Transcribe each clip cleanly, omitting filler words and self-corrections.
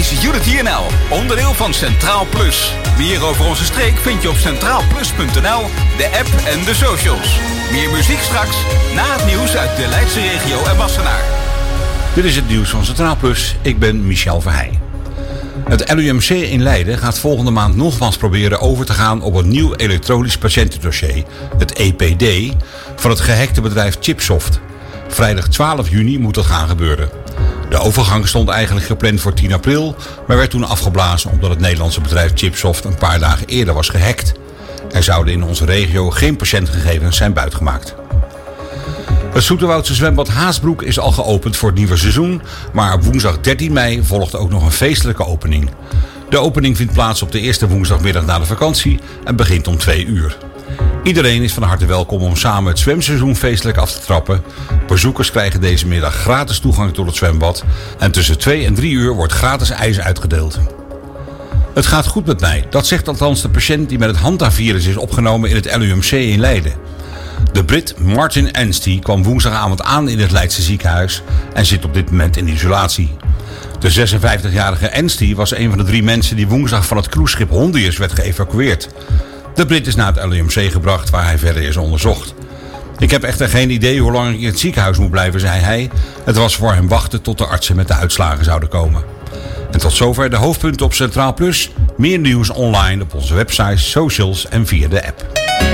is Unity NL, onderdeel van Centraal Plus. Meer over onze streek vind je op centraalplus.nl, de app en de socials. Meer muziek straks, na het nieuws uit de Leidse regio en Wassenaar. Dit is het nieuws van Centraal Plus. Ik ben Michel Verheij. Het LUMC in Leiden gaat volgende maand nogmaals proberen over te gaan op een nieuw elektronisch patiëntendossier, het EPD, van het gehackte bedrijf Chipsoft. Vrijdag 12 juni moet dat gaan gebeuren. De overgang stond eigenlijk gepland voor 10 april, maar werd toen afgeblazen omdat het Nederlandse bedrijf Chipsoft een paar dagen eerder was gehackt. Er zouden in onze regio geen patiëntgegevens zijn buitgemaakt. Het Zoeterwoudse zwembad Haasbroek is al geopend voor het nieuwe seizoen, maar op woensdag 13 mei volgt ook nog een feestelijke opening. De opening vindt plaats op de eerste woensdagmiddag na de vakantie en begint om 2 uur. Iedereen is van harte welkom om samen het zwemseizoen feestelijk af te trappen. Bezoekers krijgen deze middag gratis toegang tot het zwembad en tussen 2 en 3 uur wordt gratis ijs uitgedeeld. Het gaat goed met mij, dat zegt althans de patiënt die met het Hanta-virus is opgenomen in het LUMC in Leiden. De Brit Martin Anstey kwam woensdagavond aan in het Leidse ziekenhuis en zit op dit moment in isolatie. De 56-jarige Anstey was een van de 3 mensen die woensdag van het cruiseschip Hondius werd geëvacueerd. De Brit is naar het LUMC gebracht waar hij verder is onderzocht. Ik heb echter geen idee hoe lang ik in het ziekenhuis moet blijven, zei hij. Het was voor hem wachten tot de artsen met de uitslagen zouden komen. En tot zover de hoofdpunten op Centraal Plus. Meer nieuws online op onze website, socials en via de app.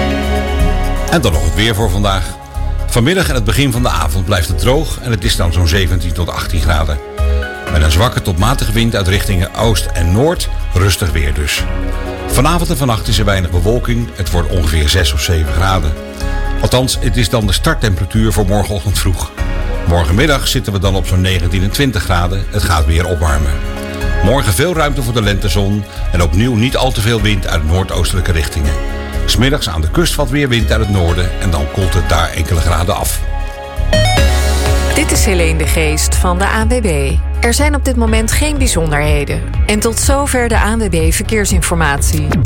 En dan nog het weer voor vandaag. Vanmiddag en het begin van de avond blijft het droog en het is dan zo'n 17 tot 18 graden. Met een zwakke tot matige wind uit richtingen oost en noord, rustig weer dus. Vanavond en vannacht is er weinig bewolking, het wordt ongeveer 6 of 7 graden. Althans, het is dan de starttemperatuur voor morgenochtend vroeg. Morgenmiddag zitten we dan op zo'n 19 en 20 graden, het gaat weer opwarmen. Morgen veel ruimte voor de lentezon en opnieuw niet al te veel wind uit noordoostelijke richtingen. 'S Middags aan de kust wat weer wind uit het noorden en dan koelt het daar enkele graden af. Dit is Helene de Geest van de ANWB. Er zijn op dit moment geen bijzonderheden. En tot zover de ANWB Verkeersinformatie.